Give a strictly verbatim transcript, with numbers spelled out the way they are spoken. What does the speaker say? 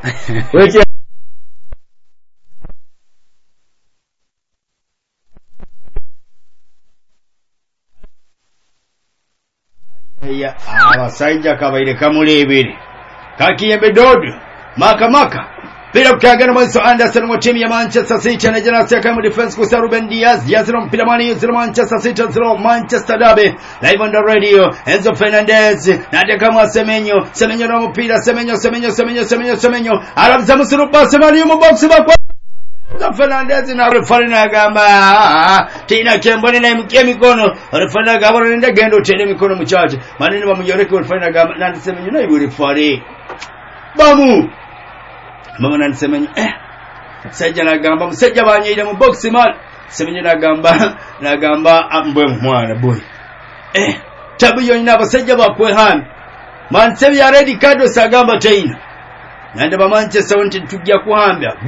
Weche ya abasajja kabaire kamulebere kakiyembe dodo maka maka bila kukagana mwanzo Anderson wa timu ya Manchester City na jana siaka mu defense kusa Ruben Diaz Diaz no mpira mani yuziro Manchester City zero Manchester Derby live on the radio Enzo Fernandez na deka mwa Semenyo Semenyo na mpira Semenyo Semenyo Semenyo Semenyo Semenyo arabiza musuru pasi mali mu box bakwa Fernandez na referee na gamba tina kembone na mke mikono referee na gamba nenda gendo tene mikono mchache manene bamujoreke referee na gamba na Semenyo na ibu referee bamu mama na Semenyo eh sajja na gamba musajja banyira mu box mal Semenyo na gamba na gamba ambwe mwana boy eh tabiyo ina basajja bakwe han man sebi ya red card sagamba taina nande ba Manchester wanti tujja kuhambya